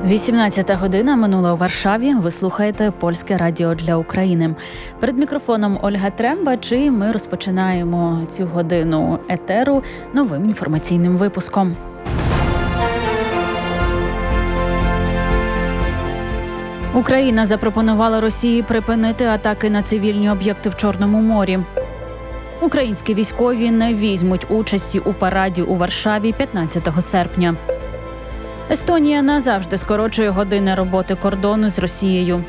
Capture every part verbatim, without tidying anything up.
вісімнадцята година минула у Варшаві. Ви слухаєте Польське радіо для України. Перед мікрофоном Ольга Трембач, і ми розпочинаємо цю годину етеру новим інформаційним випуском. Україна запропонувала Росії припинити атаки на цивільні об'єкти в Чорному морі. Українські військові не візьмуть участі у параді у Варшаві п'ятнадцятого серпня. Естонія назавжди скорочує години роботи кордону з Росією.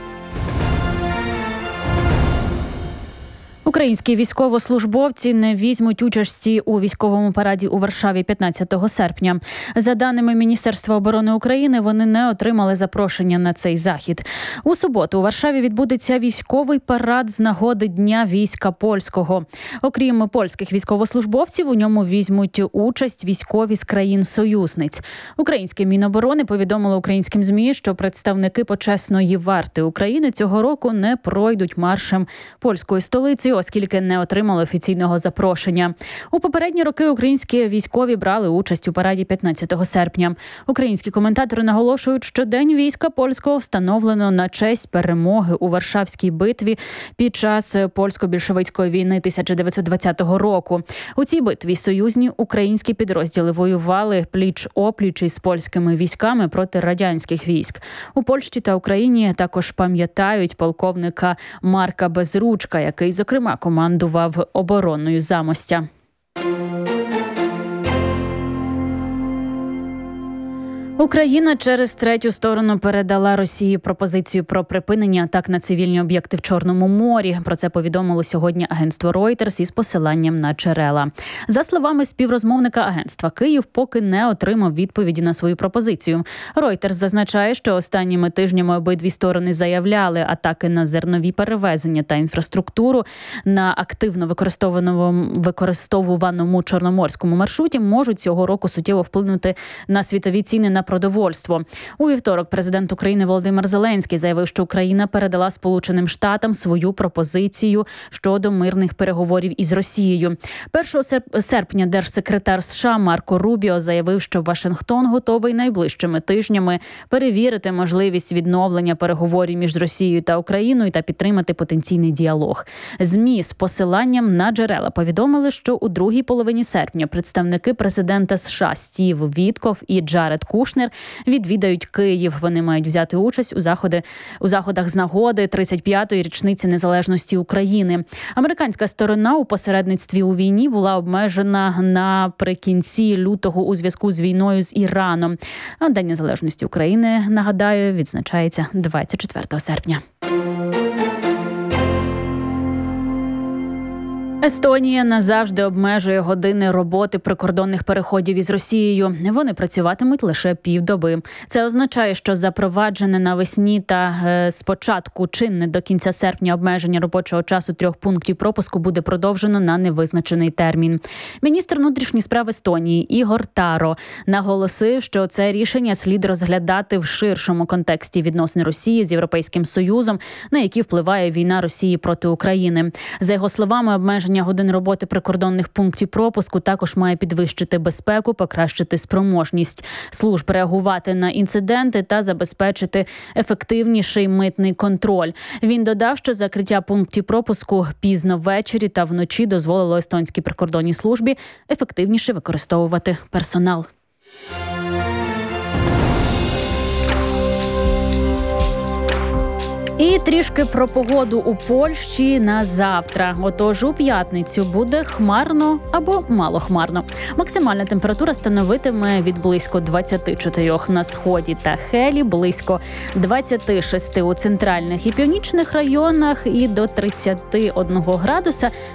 Українські військовослужбовці не візьмуть участі у військовому параді у Варшаві п'ятнадцятого серпня. За даними Міністерства оборони України, вони не отримали запрошення на цей захід. У суботу у Варшаві відбудеться військовий парад з нагоди Дня війська польського. Окрім польських військовослужбовців, у ньому візьмуть участь військові з країн-союзниць. Українське Міноборони повідомило українським ЗМІ, що представники почесної варти України цього року не пройдуть маршем польської столиці, оскільки не отримали офіційного запрошення. У попередні роки українські військові брали участь у параді п'ятнадцятого серпня. Українські коментатори наголошують, що День війська польського встановлено на честь перемоги у Варшавській битві під час польсько-більшовицької війни тисяча дев'ятсот двадцятого року. У цій битві союзні українські підрозділи воювали пліч-опліч із польськими військами проти радянських військ. У Польщі та Україні також пам'ятають полковника Марка Безручка, який, зокрема, командував обороною Замостя. Україна через третю сторону передала Росії пропозицію про припинення атак на цивільні об'єкти в Чорному морі. Про це повідомило сьогодні агентство Reuters із посиланням на джерела. За словами співрозмовника агентства, Київ поки не отримав відповіді на свою пропозицію. Reuters зазначає, що останніми тижнями обидві сторони заявляли, атаки на зернові перевезення та інфраструктуру на активно використовуваному, використовуваному чорноморському маршруті можуть цього року суттєво вплинути на світові ціни на продовольство. У вівторок президент України Володимир Зеленський заявив, що Україна передала Сполученим Штатам свою пропозицію щодо мирних переговорів із Росією. першого серпня держсекретар США Марко Рубіо заявив, що Вашингтон готовий найближчими тижнями перевірити можливість відновлення переговорів між Росією та Україною та підтримати потенційний діалог. ЗМІ з посиланням на джерела повідомили, що у другій половині серпня представники президента США Стів Віткоф і Джаред Кушнер відвідають Київ. Вони мають взяти участь у заходи у заходах з нагоди тридцять п'ятої річниці незалежності України. Американська сторона у посередництві у війні була обмежена наприкінці лютого у зв'язку з війною з Іраном. А День незалежності України, нагадаю, відзначається двадцять четвертого серпня. Естонія назавжди обмежує години роботи прикордонних переходів із Росією. Вони працюватимуть лише півдоби. Це означає, що запроваджене навесні та е, спочатку чинне до кінця серпня обмеження робочого часу трьох пунктів пропуску буде продовжено на невизначений термін. Міністр внутрішніх справ Естонії Ігор Таро наголосив, що це рішення слід розглядати в ширшому контексті відносин Росії з Європейським Союзом, на які впливає війна Росії проти України. За його словами, обмеження годин роботи прикордонних пунктів пропуску також має підвищити безпеку, покращити спроможність служб реагувати на інциденти та забезпечити ефективніший митний контроль. Він додав, що закриття пунктів пропуску пізно ввечері та вночі дозволило естонській прикордонній службі ефективніше використовувати персонал. І трішки про погоду у Польщі на завтра. Отож, у п'ятницю буде хмарно або малохмарно. Максимальна температура становитиме від близько двадцяти чотирьох на сході та Хелі, близько двадцяти шести у центральних і північних районах і до тридцяти одного градуса